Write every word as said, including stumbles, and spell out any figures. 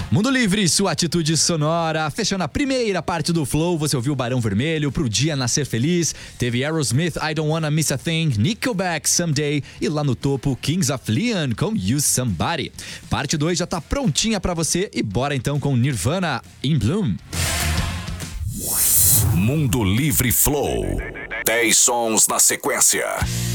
Mundo Livre, sua atitude sonora. Fechando a primeira parte do Flow, você ouviu Barão Vermelho, Pro Dia Nascer Feliz. Teve Aerosmith, I Don't Wanna Miss a Thing, Nickelback, Someday. E lá no topo, Kings of Leon com You Somebody. Parte dois já tá prontinha pra você e bora então com Nirvana, In Bloom. Mundo Livre Flow. dez sons na sequência.